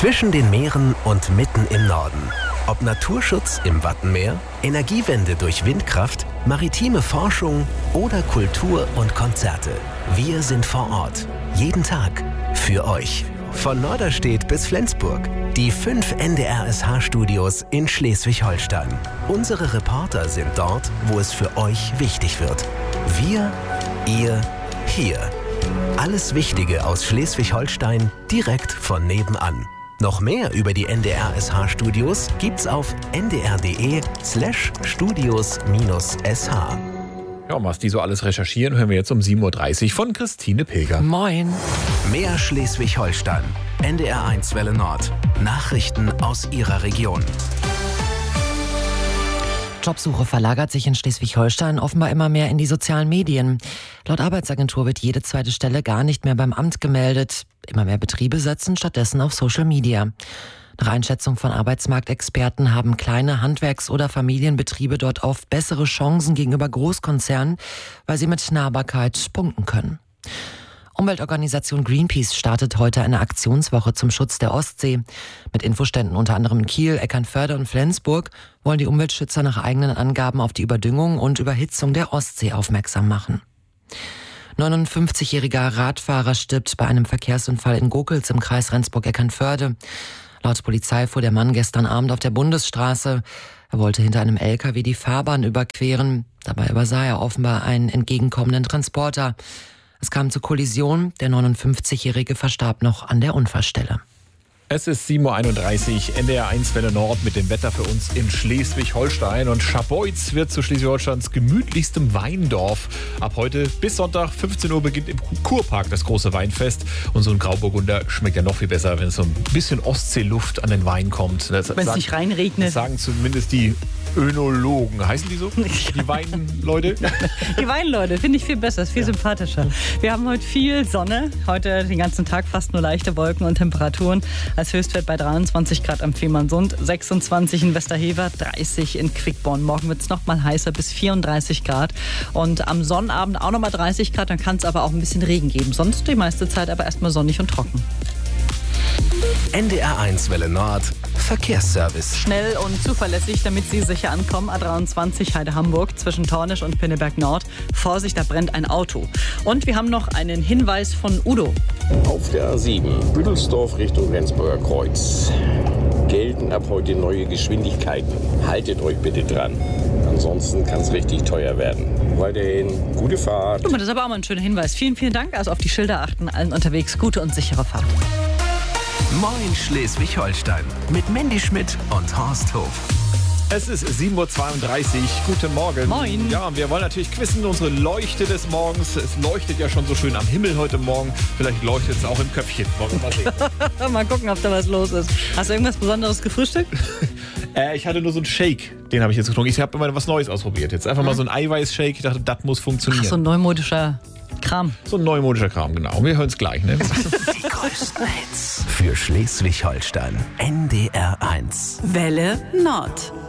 Zwischen den Meeren und mitten im Norden. Ob Naturschutz im Wattenmeer, Energiewende durch Windkraft, maritime Forschung oder Kultur und Konzerte. Wir sind vor Ort. Jeden Tag. Für euch. Von Norderstedt bis Flensburg. Die 5 NDR-SH-Studios in Schleswig-Holstein. Unsere Reporter sind dort, wo es für euch wichtig wird. Wir, ihr, hier. Alles Wichtige aus Schleswig-Holstein direkt von nebenan. Noch mehr über die NDR-SH-Studios gibt's auf ndr.de/studios-sh. Ja, was die so alles recherchieren, hören wir jetzt um 7.30 Uhr von Christine Pilger. Moin. Mehr Schleswig-Holstein. NDR1 Welle Nord. Nachrichten aus Ihrer Region. Jobsuche verlagert sich in Schleswig-Holstein offenbar immer mehr in die sozialen Medien. Laut Arbeitsagentur wird jede zweite Stelle gar nicht mehr beim Amt gemeldet. Immer mehr Betriebe setzen stattdessen auf Social Media. Nach Einschätzung von Arbeitsmarktexperten haben kleine Handwerks- oder Familienbetriebe dort oft bessere Chancen gegenüber Großkonzernen, weil sie mit Nahbarkeit punkten können. Umweltorganisation Greenpeace startet heute eine Aktionswoche zum Schutz der Ostsee. Mit Infoständen unter anderem in Kiel, Eckernförde und Flensburg wollen die Umweltschützer nach eigenen Angaben auf die Überdüngung und Überhitzung der Ostsee aufmerksam machen. 59-jähriger Radfahrer stirbt bei einem Verkehrsunfall in Gokels im Kreis Rendsburg-Eckernförde. Laut Polizei fuhr der Mann gestern Abend auf der Bundesstraße. Er wollte hinter einem LKW die Fahrbahn überqueren. Dabei übersah er offenbar einen entgegenkommenden Transporter. Es kam zur Kollision. Der 59-Jährige verstarb noch an der Unfallstelle. Es ist 7.31 Uhr, NDR1 Welle Nord mit dem Wetter für uns in Schleswig-Holstein. Und Scharbeutz wird zu Schleswig-Holsteins gemütlichstem Weindorf. Ab heute bis Sonntag 15 Uhr beginnt im Kurpark das große Weinfest. Und so ein Grauburgunder schmeckt ja noch viel besser, wenn es so ein bisschen Ostseeluft an den Wein kommt. Wenn es nicht reinregnet. Das sagen zumindest die Önologen. Heißen die so? Die Weinleute? Die Weinleute finde ich viel besser, ist viel sympathischer. Wir haben heute viel Sonne, heute den ganzen Tag fast nur leichte Wolken und Temperaturen. Als Höchstwert bei 23 Grad am Fehmarnsund, 26 in Westerhever, 30 in Quickborn. Morgen wird es noch mal heißer, bis 34 Grad. Und am Sonnabend auch noch mal 30 Grad, dann kann es aber auch ein bisschen Regen geben. Sonst die meiste Zeit aber erstmal sonnig und trocken. NDR1 Welle Nord. Verkehrsservice. Schnell und zuverlässig, damit Sie sicher ankommen. A23 Heide-Hamburg zwischen Tornisch und Pinneberg Nord. Vorsicht, da brennt ein Auto. Und wir haben noch einen Hinweis von Udo. Auf der A7 Büdelsdorf Richtung Rendsburger Kreuz gelten ab heute neue Geschwindigkeiten. Haltet euch bitte dran. Ansonsten kann es richtig teuer werden. Weiterhin gute Fahrt. Das ist aber auch mal ein schöner Hinweis. Vielen, vielen Dank. Also auf die Schilder achten, allen unterwegs. Gute und sichere Fahrt. Moin Schleswig-Holstein mit Mandy Schmidt und Horst Hof. Es ist 7.32 Uhr. Guten Morgen. Moin. Ja, wir wollen natürlich quissen, unsere Leuchte des Morgens. Es leuchtet ja schon so schön am Himmel heute Morgen. Vielleicht leuchtet es auch im Köpfchen. Wollen wir mal sehen. Mal gucken, ob da was los ist. Hast du irgendwas Besonderes gefrühstückt? Ich hatte nur so einen Shake. Den habe ich jetzt getrunken. Ich habe immer was Neues ausprobiert. Jetzt einfach mal so einen Eiweiß-Shake. Ich dachte, das muss funktionieren. Ach, so ein neumodischer Kram. So ein neumodischer Kram, genau. Wir hören es gleich, ne? Die größten Hits für Schleswig-Holstein. NDR1. Welle Nord.